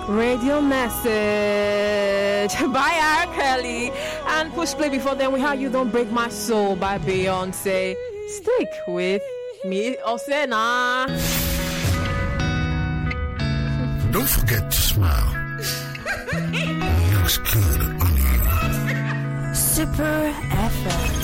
Radio Message by R. Kelly and push play before then we had You Don't Break My Soul by Beyonce. Stick with me, Osena. Don't forget to smile. It looks good on you. Super FM.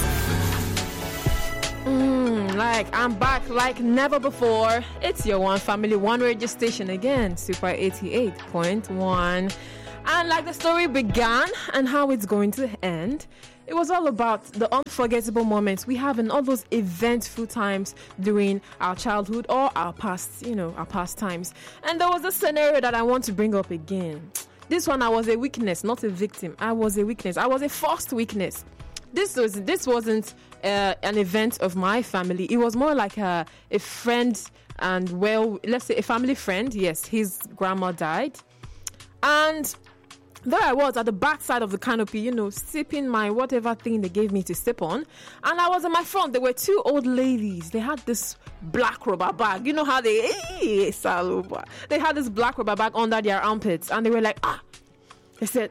Like I'm back like never before. It's your one family, one radio station again, Super 88.1. And like the story began and how it's going to end, it was all about the unforgettable moments we have in all those eventful times during our childhood or our past, our past times. And there was a scenario that I want to bring up again. This one, I was a witness, not a victim. I was a witness. I was a first witness. This wasn't an event of my family. It was more like a friend and, let's say a family friend. Yes, his grandma died. And there I was at the back side of the canopy, sipping my whatever thing they gave me to sip on. And I was in my front. There were two old ladies. They had this black rubber bag. You know how they had this black rubber bag under their armpits. And they were like, They said...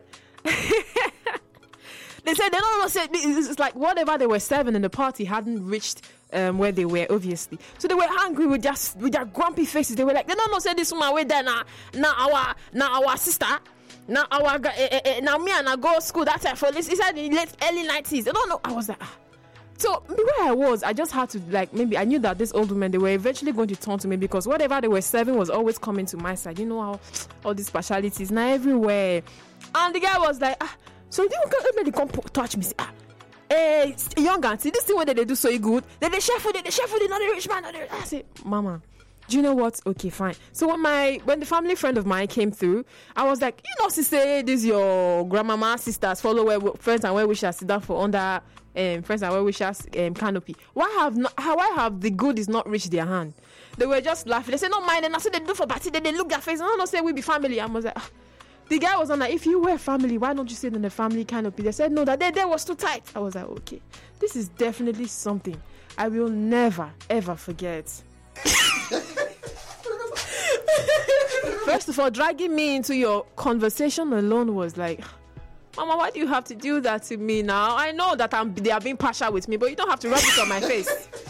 They said, it's like whatever they were serving in the party hadn't reached where they were, obviously. So they were angry with their grumpy faces. They were like, they don't say this woman way there now our sister, now our now me and I go to school that time for this. He said in the late early 90s. They don't know. I was like, So where I was, I just had to maybe I knew that this old woman, they were eventually going to turn to me because whatever they were serving was always coming to my side. You know how all these specialities now everywhere. And the guy was like, So you can't come touch me. Young auntie, this thing what they do so good. They share food, not the rich man. I say, Mama, do you know what? Okay, fine. So when the family friend of mine came through, I was like, she say this your grandmama sisters follow friends and well wishers sit down for under friends and well wishers canopy. Why have the good is not reached their hand? They were just laughing. They say no mind, and I said they do for party. They look their face. No, say we be family. I was like. The guy was on like, if you were family, why don't you sit in the family canopy? They said no, that day was too tight. I was like, okay, this is definitely something I will never ever forget. First of all, dragging me into your conversation alone was like, Mama, why do you have to do that to me now? I know that they are being partial with me, but you don't have to rub it on my face.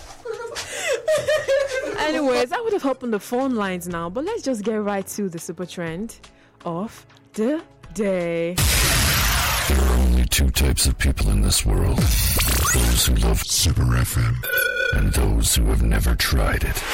Anyways, I would have opened the phone lines now, but let's just get right to the super trend of the day. There are only two types of people in this world. Those who love Super FM and those who have never tried it.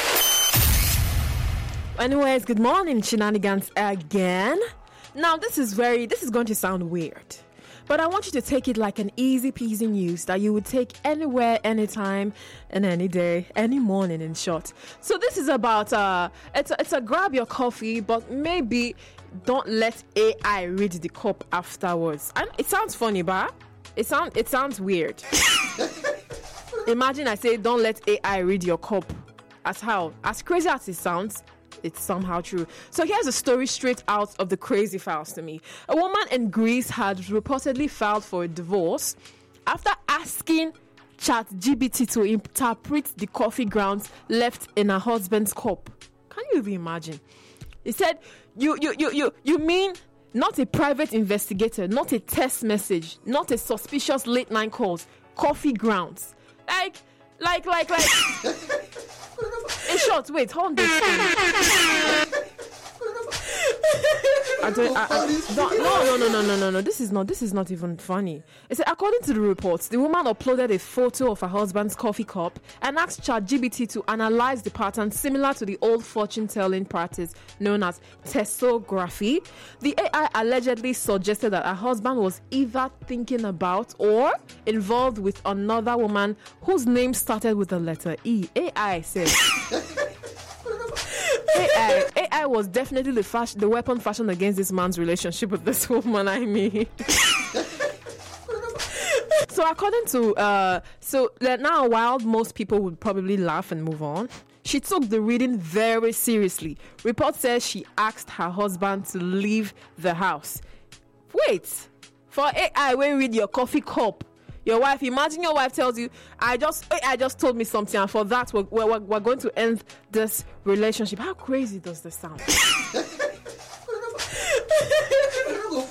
Anyways, good morning, shenanigans again. Now, this is going to sound weird, but I want you to take it like an easy peasy news that you would take anywhere, anytime, and any day, any morning, in short. So this is about, it's a grab your coffee, but maybe don't let AI read the cup afterwards. And it sounds funny, but it sounds weird. Imagine I say don't let AI read your cup. As crazy as it sounds, it's somehow true. So here's a story straight out of the crazy files to me. A woman in Greece had reportedly filed for a divorce after asking ChatGPT to interpret the coffee grounds left in her husband's cup. Can you even imagine? He said, you mean not a private investigator, not a text message, not a suspicious late night calls, coffee grounds. Like. In short, wait, hold this thing. No. This is not even funny. It said, according to the reports, the woman uploaded a photo of her husband's coffee cup and asked ChatGPT to analyze the pattern similar to the old fortune-telling practice known as tessography. The AI allegedly suggested that her husband was either thinking about or involved with another woman whose name started with the letter E. AI said. AI was definitely the weapon fashioned against this man's relationship with this woman, I mean. So according to, now while most people would probably laugh and move on, she took the reading very seriously. Report says she asked her husband to leave the house. Wait, for AI, when you read your coffee cup, your wife, imagine your wife tells you, I just told me something, and for that we're going to end this relationship. How crazy does this sound?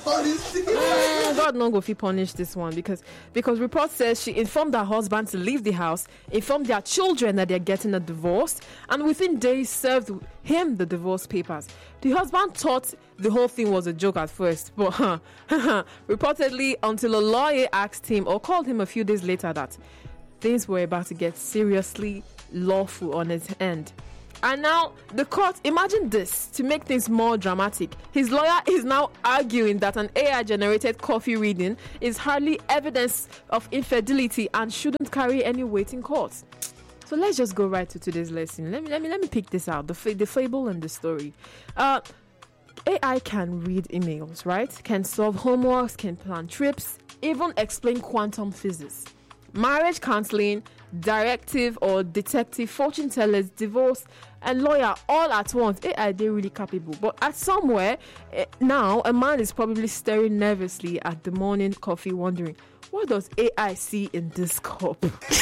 God no go fit punish this one because report says she informed her husband to leave the house, informed their children that they're getting a divorce, and within days served him the divorce papers. The husband thought the whole thing was a joke at first, but reportedly until a lawyer asked him or called him a few days later that things were about to get seriously lawful on its end. And now the court, imagine this, to make things more dramatic. His lawyer is now arguing that an AI-generated coffee reading is hardly evidence of infidelity and shouldn't carry any weight in court. So let's just go right to today's lesson. Let me pick this out, the fable and the story. AI can read emails, right? Can solve homeworks, can plan trips, even explain quantum physics. Marriage counseling, directive or detective, fortune tellers, divorce, and lawyer all at once. AI, they're really capable. But at somewhere now, a man is probably staring nervously at the morning coffee, wondering, what does AI see in this cup?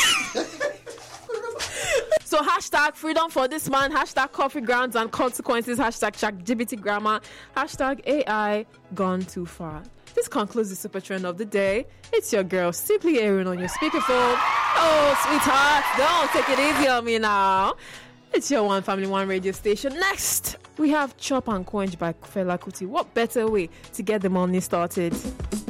So hashtag freedom for this man, hashtag coffee grounds and consequences, hashtag ChatGPT grammar, hashtag AI gone too far. This concludes the super trend of the day. It's your girl, Simply Aaron, on your speakerphone. Oh, sweetheart, don't take it easy on me now. It's your One Family, One radio station. Next, we have Chop and Quench by Fela Kuti. What better way to get the morning started?